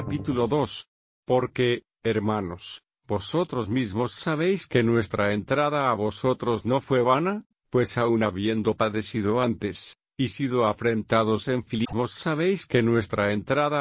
capítulo 2. Porque, hermanos, vosotros mismos sabéis que nuestra entrada a vosotros no fue vana, pues aun habiendo padecido antes, y sido afrentados en Filipos, sabéis que nuestra entrada